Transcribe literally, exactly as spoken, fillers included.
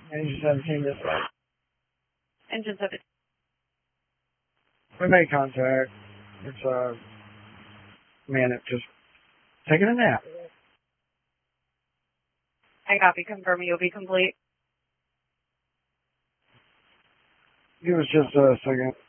Engine seventeen this way. Engine seventeen. We made contact. It's, uh, man, it just taking a nap. I copy. Confirming you'll be complete. Give us just a second.